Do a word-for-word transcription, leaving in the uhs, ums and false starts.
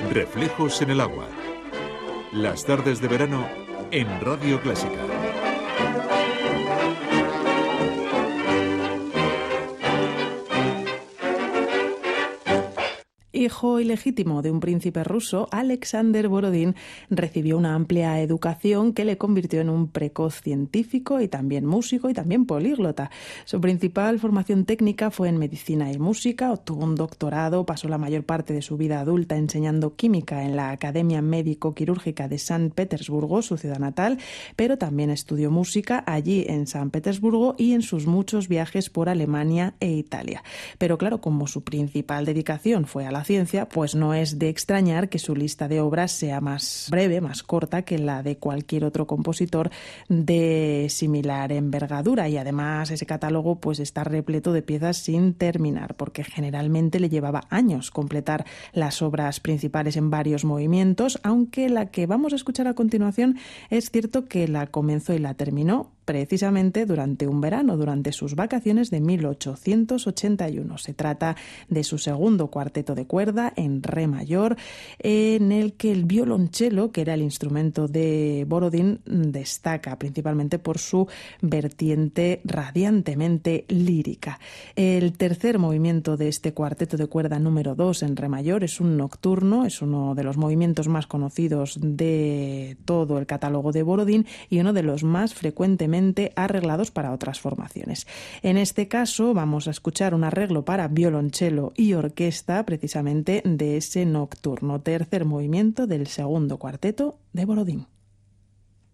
Reflejos en el agua. Las tardes de verano en Radio Clásica. Hijo ilegítimo de un príncipe ruso, Alexander Borodín recibió una amplia educación que le convirtió en un precoz científico y también músico y también políglota. Su principal formación técnica fue en medicina y música, obtuvo un doctorado, pasó la mayor parte de su vida adulta enseñando química en la Academia Médico-Quirúrgica de San Petersburgo, su ciudad natal, pero también estudió música allí en San Petersburgo y en sus muchos viajes por Alemania e Italia. Pero claro, como su principal dedicación fue a la ciencia, pues no es de extrañar que su lista de obras sea más breve, más corta que la de cualquier otro compositor de similar envergadura, y además ese catálogo pues está repleto de piezas sin terminar, porque generalmente le llevaba años completar las obras principales en varios movimientos, aunque la que vamos a escuchar a continuación es cierto que la comenzó y la terminó precisamente durante un verano, durante sus vacaciones de mil ochocientos ochenta y uno. Se trata de su segundo cuarteto de cuerda en re mayor, en el que el violonchelo, que era el instrumento de Borodín, destaca principalmente por su vertiente radiantemente lírica. El tercer movimiento de este cuarteto de cuerda número dos en re mayor es un nocturno, es uno de los movimientos más conocidos de todo el catálogo de Borodín y uno de los más frecuentemente arreglados para otras formaciones. En este caso vamos a escuchar un arreglo para violonchelo y orquesta precisamente de ese nocturno, tercer movimiento del segundo cuarteto de Borodín.